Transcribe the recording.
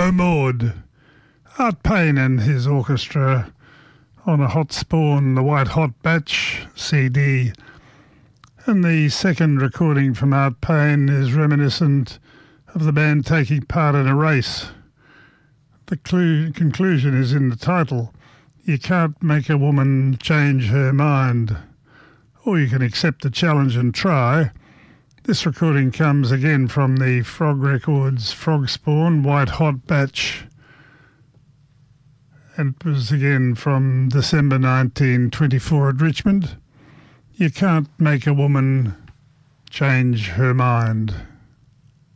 No Maud. Art Payne and his orchestra on a Hot Spawn, the White Hot Batch CD. And the second recording from Art Payne is reminiscent of the band taking part in a race. The conclusion is in the title. You can't make a woman change her mind. Or you can accept the challenge and try. This recording comes again from the Frog Records Frog Spawn White Hot Batch, and it was again from December 1924 at Richmond. You can't make a woman change her mind.